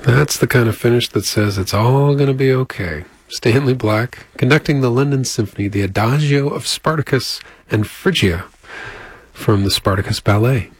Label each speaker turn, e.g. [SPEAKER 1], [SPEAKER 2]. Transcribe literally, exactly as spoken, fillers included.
[SPEAKER 1] That's the kind of finish that says it's all going to be okay. Stanley Black conducting the London Symphony, the Adagio of Spartacus and Phrygia from the Spartacus Ballet.